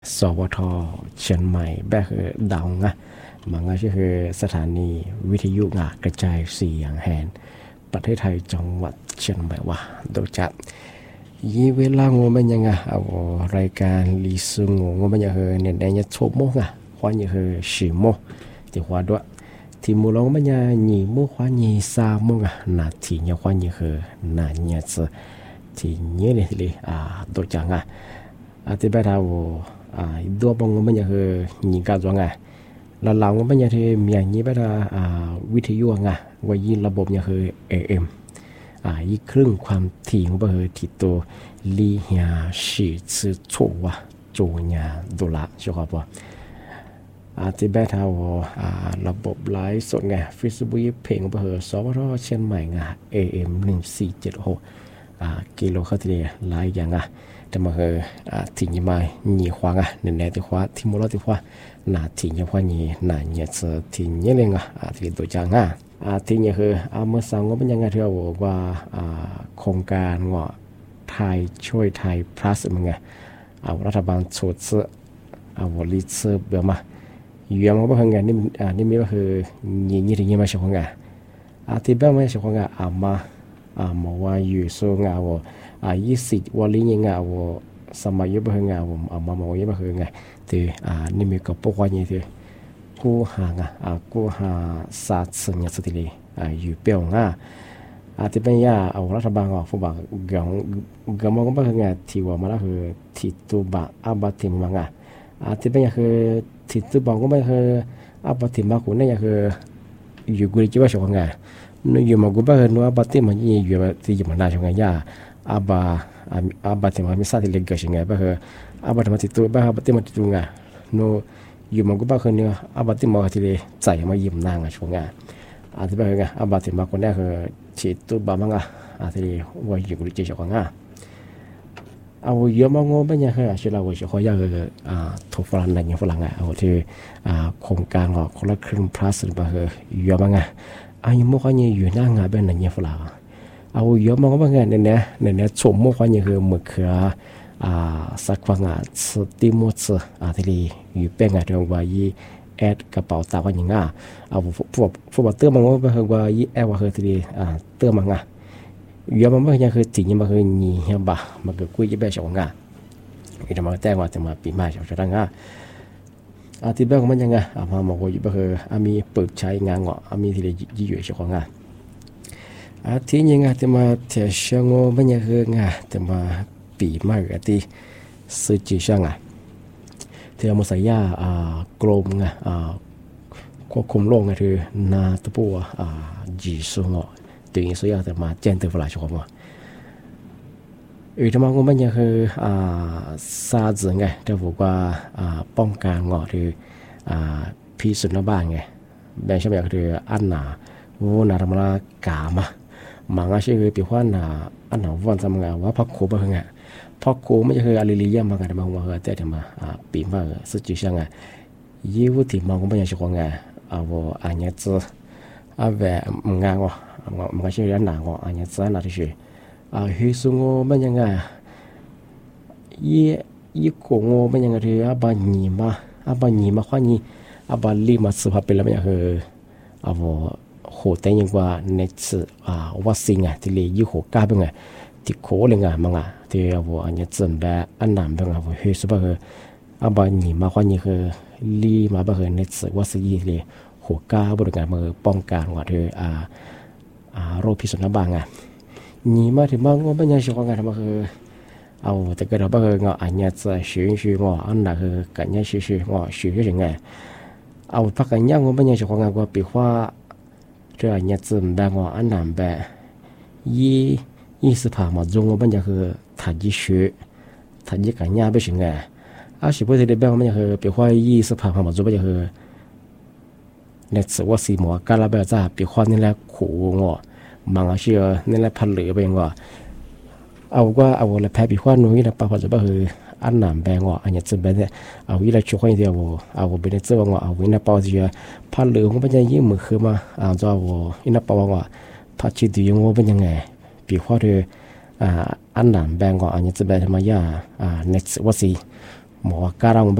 สวทเชียงใหม่แบบคือดาวงะมันก็คือสถานีวิทยุกระจายเสียงแห่งประเทศไทยจังหวัดเชียงใหม่ว่าโดยจะยี่เวลางูมันยังเอารายการลีซุงงูมันยังเนี่ยได้ยัดโชโมงควานยังชิโมที่ว่าด้วยที่มูลงมันยังหนีมูควานยี่ซาโมงนาทียังควานยังนาเนี่ยจะที่เนี่ยเลยโดยจังที่แบบเราดัวบงมันยังหนีการจังแล้วเรามันยังที่มีอย่างนี้แบบวิทยุว่ายินระบบยังAMอีกครึ่งความถี่ของที่ตัวลีเฮียสีชื่อชัวโจญาดุละใช่ครับที่แบบเราระบบไลฟ์สดFacebook เพลงสวทเชียงใหม่AM 1476กิโลเฮิรตซ์หลายอย่างแต่มาที่นี่มาหนีขวางเนี่ยในที่ขวาที่มุลที่ขวานาที่ยังขวานี่นาเนี่ยจะที่นี่เลยที่ตัวจังที่นี่คือเมื่อสังก็เป็นยังไงที่เราบอกว่าโครงการไทยช่วยไทย plus มันรัฐบาลสูตรลิเซอร์แบบมาอยู่ยังว่าไงนี่มีก็คือนี่ที่นี่มาเฉพาะที่แบบไม่เฉพาะมาว่าอยู่ส่วน20วันนี้ยังสมัยยุบเฮงมายุบเฮงที่นี่มีกับพวกนี้ที่กูหาศาสตร์สัญญาสติลีอยู่เปียวที่เป็นรัฐบาลผู้บังกำมันก็เป็นที่ว่ามาแล้วคือที่ตัวบังบัติมังที่เป็นคือที่ตัวบังก็เป็นบัติมังคนนี่คืออยู่กุฏิจีบชาวนู่อยู่มากูบ้านนู่บัติมันยี่อยู่ที่อยู่มาหน้าชาวบัติมันมีศาสตร์ที่เล็กกว่าชาวบ้านบัติมันที่ตัวบัติมันที่ตัวนู่อยู่มากูบ้านเนี่ยบัติมันที่เลยใจมายิ้มนางชาวที่เป็นบัติมันคนนี้คือที่ตัวบ้านมังที่ว่าอยู่กุฏิจีชาวเยอะมากงเป็นยังไงชื่อเราชื่อเขาอยากถูกฝรั่งนั่นยังฝรั่งที่โครงการคนละครึ่ง plus หรือเปล่าเยอะมากยังมั่วกันอยู่หน้างานเป็นนั่นยังฝรั่งเยอะมากก็เป็นไงเนี่ยชมมั่วกันยังคือเมื่อคือสักวันสติมุสที่อยู่เป็นไงเรื่องว่ายี่แอดกระเป๋าตากันยังพวกเติมมันก็เป็นว่ายี่แอดว่าที่เติมมันเยอะมากยังคือจริงยังมาคือนี่เหี้ยบ่มันก็คุยแบบชาวอีแต่มาแต่ว่าจะมาปีใหม่ชาวต่างที่แบบมันยังมาบอกว่าอยู่คือมีเปิดใช้งานมีที่ได้อยู่ชาวที่ยังจะมาเที่ยวเชียงมันยังคือจะมาปีใหม่ที่สื่อจีช่างที่เรามาใส่ยากลมควบคุมโรคคือนาตะปูจีสุงตัวนี้สุดยอดแต่มาเจนตัวฝรั่งชอบที่มันก็ไม่ยังคือซาจึงแต่บอกว่าป้องกันที่พิษสุนัขบ้านแบ่งช่วงคืออันวัวนาธรรมดากามันก็ใช่คือปีว่าอันวันสมัยว่าพักโคบ้างพักโคไม่ใช่คืออาริลิยามันก็แต่บางวันแต่ที่มาปีมาสุดจีช่างยี่วุฒิมันก็ไม่ยังชอบอันนี้จะแบบมันก็ใช่เรื่องหนักอันนี้จะน่าที่สุดฮิซุงมันยังไงยี่โกงมันยังไงที่บานีมาขวานี้บาลีมาสุภาพเป็นแล้วมันยังคือโหแต่ยังว่าเนสวัสิงที่เลยยี่โหก้าเป็นไงที่โคเลยมันที่อันนี้จะแบบอันนั้นเป็นฮิซุบะคือบานีมาขวานี้คือลีมาเป็นเนสวัสิงเลยโหก้าบริการมือป้องกันว่าที่โรคพิษสุนัขบ้านี่มาถึงบ้านก็ไม่ยังชอบกันมาคือแต่ก็เราบ้างอันนี้จะชื่ออันนั้นคือกันนี้ชื่อยังไงพักกันยังก็ไม่ยังชอบกันก็ปีว่าเรื่องอันนี้จะแบบอันนั้นแบบ20%มาจงก็ไม่ยังคือทัดยี่กันนี้ไม่ใช่ไงสิบปีที่เด็กแบบไม่ยังคือปีว่า20%มาจงไม่ยังคือเนี่ยสว่าสีหมอการละแบบจะปีว่านี่แหละขู่มันก็เชื่อนี่แหละพันเหลือไปยังว่าแล้วแพ้ปีว่านู้นนะป้าพอจะบอกคืออันนั้นแบงอันนี้จะเป็นวิลาช่วยเดียวเป็นเจ้าว่าวินาป้าจะพันเหลือของเป็นยังยิ่งมือคือมาจะวินาป้าว่าพัชดียังว่าเป็นยังไงปีว่าคืออันนั้นแบงอันนี้จะเป็นธรรมะเน็ตว่าสีหมอการเรา